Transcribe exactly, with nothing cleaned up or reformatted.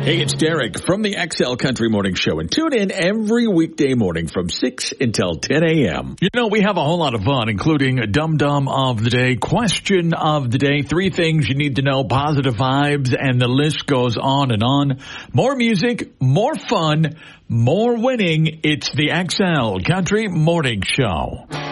Hey, it's Derek from the X L Country Morning Show, and tune in every weekday morning from six until ten a.m. You know, we have a whole lot of fun, including a Dum Dum of the Day, Question of the Day, three things you need to know, positive vibes, and the list goes on and on. More music, more fun, more winning. It's the X L Country Morning Show.